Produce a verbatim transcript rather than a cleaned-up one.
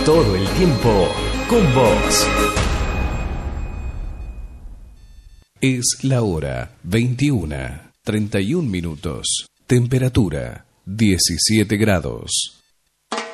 todo el tiempo con vos. Es la hora veintiuna, treinta y un minutos. Temperatura diecisiete grados.